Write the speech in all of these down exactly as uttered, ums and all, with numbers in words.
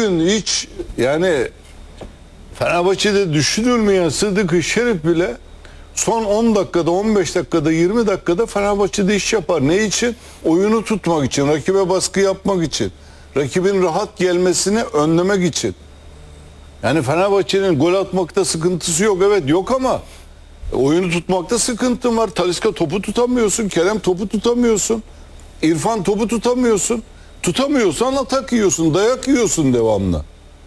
bugün hiç yani Fenerbahçe'de düşünülmeyen Sıdık Şerif bile son on dakikada, on beş dakikada, yirmi dakikada Fenerbahçe'de iş yapar. Ne için? Oyunu tutmak için, rakibe baskı yapmak için, rakibin rahat gelmesini önlemek için. Yani Fenerbahçe'nin gol atmakta sıkıntısı yok. Evet yok ama oyunu tutmakta sıkıntın var. Talisca topu tutamıyorsun, Kerem topu tutamıyorsun, İrfan topu tutamıyorsun. Tutamıyorsan atak yiyorsun, dayak yiyorsun devamlı.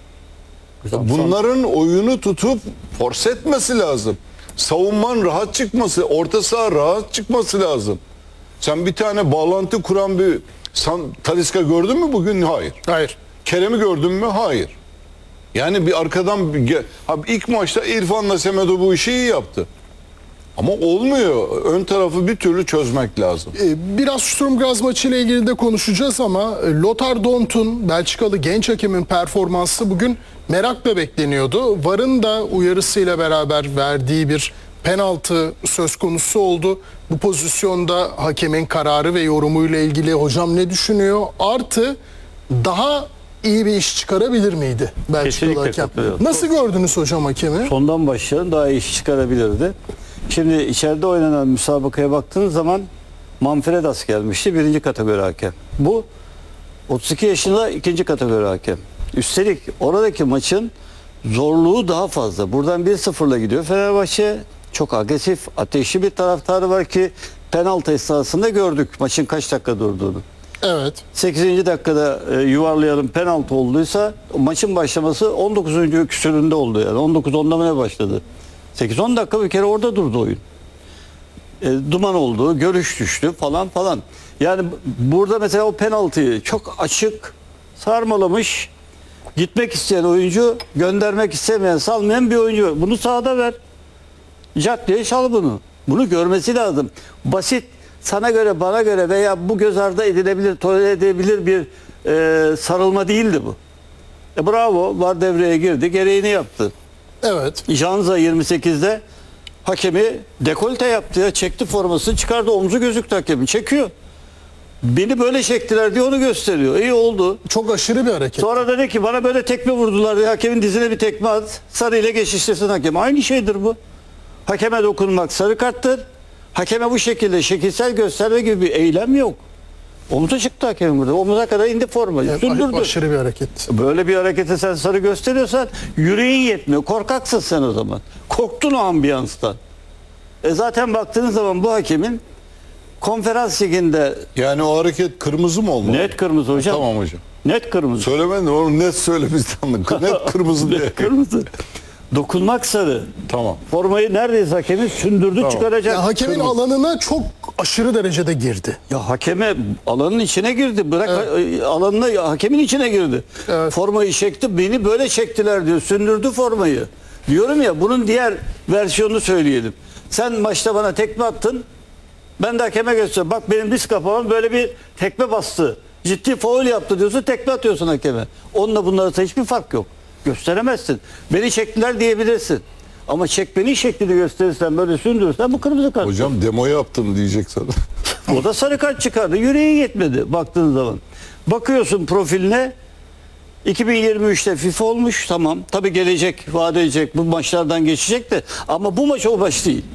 Bunların oyunu tutup force etmesi lazım. Savunman rahat çıkması, orta saha rahat çıkması lazım. Sen bir tane bağlantı kuran bir sen, Talisca gördün mü bugün? Hayır. Hayır. Kerem'i gördün mü? Hayır. Yani bir arkadan bir, abi ilk maçta İrfan'la Semedo bu işi iyi yaptı. Ama olmuyor. Ön tarafı bir türlü çözmek lazım. Ee, Biraz Sturm Graz maçı ile ilgili de konuşacağız ama e, Lothar Dont'un Belçikalı genç hakemin performansı bugün merakla bekleniyordu. V A R'ın da uyarısıyla beraber verdiği bir penaltı söz konusu oldu. Bu pozisyonda hakemin kararı ve yorumuyla ilgili hocam ne düşünüyor? Artı daha iyi bir iş çıkarabilir miydi Belçikalı Kesinlikle hakem? katılıyorum. Nasıl gördünüz hocam hakemi? Sondan başlayan daha iyi iş çıkarabilirdi. Şimdi içeride oynanan müsabakaya baktığınız zaman Manfredas gelmişti, birinci kategori hakem. Bu otuz iki yaşında ikinci kategori hakem. Üstelik oradaki maçın zorluğu daha fazla. Buradan bir sıfırla gidiyor. Fenerbahçe çok agresif, ateşli bir taraftarı var ki penaltı esnasında gördük maçın kaç dakika durduğunu. Evet. sekizinci dakikada e, yuvarlayalım penaltı olduysa maçın başlaması on dokuzuncu küsüründe oldu yani. on dokuz onda mı ne başladı? sekiz on dakika bir kere orada durdu oyun. E, duman oldu, görüş düştü falan falan. Yani burada mesela o penaltıyı çok açık sarmalamış, gitmek isteyen oyuncu, göndermek istemeyen, salmayan bir oyuncu. Bunu sahada ver. Cak diye çal bunu. Bunu görmesi lazım. Basit, sana göre, bana göre veya bu göz ardı edilebilir, tolere edilebilir bir e, sarılma değildi bu. E, bravo, V A R devreye girdi, gereğini yaptı. Evet. Janza yirmi sekizde hakemi dekolte yaptı ya, çekti formasını çıkardı, omzu gözüktü hakemi, çekiyor. Beni böyle çektiler diye onu gösteriyor. İyi oldu. Çok aşırı bir hareket. Sonra dedi ki bana böyle tekme vurdular diye hakemin dizine bir tekme at, sarı ile geçiştirsin hakem. Aynı şeydir bu. Hakeme dokunmak sarı karttır. Hakeme bu şekilde şekilsel gösterme gibi bir eylem yok. Omuza çıktı hakemin burada. Omuza kadar indi formayı. Yani sündürdü. aşırı bir hareket. Böyle bir harekete sen sarı gösteriyorsan yüreğin yetmiyor. Korkaksın sen o zaman. Korktun o ambiyanstan. E zaten baktığınız zaman bu hakemin konferans liginde Yani o hareket kırmızı mı olmalı? net kırmızı hocam. Tamam hocam. Net kırmızı. Söylemedin oğlum, net söyle bizden. Net kırmızı diye. Net kırmızı. Dokunmak sarı. Tamam. Formayı neredeyse hakemin sündürdü Tamam. çıkaracak. Ya hakemin Kırmızı. alanına çok aşırı derecede girdi. Ya hakeme alanın içine girdi. Bırak Evet. alanına ya, hakemin içine girdi. Evet. Formayı çekti. Beni böyle çektiler diyor. Sündürdü formayı. Diyorum ya bunun diğer versiyonunu söyleyelim. Sen maçta bana tekme attın. Ben de hakeme gösteriyorum. Bak benim diz kapağım böyle bir tekme bastı. Ciddi faul yaptı diyorsun. Tekme atıyorsun hakeme. Onunla bunun arasında hiçbir fark yok. Gösteremezsin. Beni çektiler diyebilirsin. Ama çekmenin şeklini gösterirsen, böyle sündürürsen bu kırmızı kart. Hocam demo yaptım diyecek sana. O da sarı kart çıkardı. Yüreği yetmedi baktığın zaman. Bakıyorsun profiline, iki bin yirmi üçte FIFA olmuş, tamam. Tabii gelecek, vaat edecek, bu maçlardan geçecek de ama bu maç o maç değil.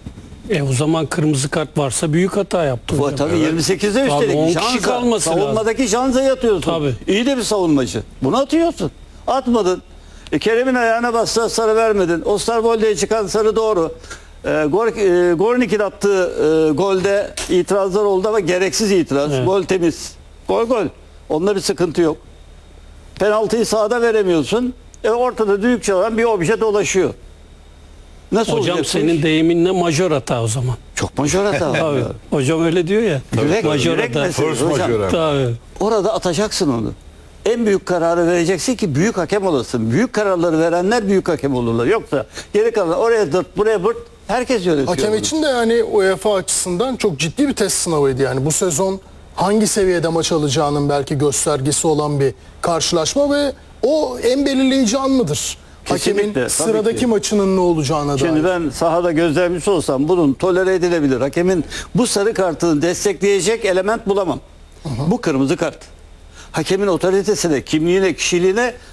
E o zaman kırmızı kart varsa büyük hata yaptı Bu hocam. tabii yirmi sekizde Tabii on üstelik. kişi Janza, kalması lazım. savunmadaki Janza'yı atıyorsun. Tabii. İyi de bir savunmacı. Bunu atıyorsun. Atmadın. E, Kerem'in ayağına bassa sarı vermedin. Osterwolde'ye çıkan sarı doğru. E, Gor, e, Gornik'in attığı e, golde itirazlar oldu ama gereksiz itiraz. Evet. Gol temiz. Gol gol. Onda bir sıkıntı yok. Penaltıyı sahada veremiyorsun. E, ortada düdük çalan bir obje dolaşıyor. Nasıl Hocam olacak? senin deyiminle majör hata o zaman. Çok majör hata. Tabii. Hocam öyle diyor ya. Yürek, Majör yürek hata. meselesi First hocam. major. Tabii. Orada atacaksın onu. En büyük kararı vereceksin ki büyük hakem olasın. Büyük kararları verenler büyük hakem olurlar. Yoksa geri kalan oraya dırt buraya bırt herkes yönetiyor. Hakem bunu. için de yani UEFA açısından çok ciddi bir test sınavıydı yani. Bu sezon hangi seviyede maç alacağının belki göstergesi olan bir karşılaşma ve o en belirleyici an mıdır? Kesinlikle, Hakemin tabii sıradaki ki. maçının ne olacağına Şimdi dair. ben sahada gözlemcisi olsam bunun tolere edilebilir. Hakemin bu sarı kartını destekleyecek element bulamam. Bu kırmızı kart. Hakemin otoritesine, kimliğine, kişiliğine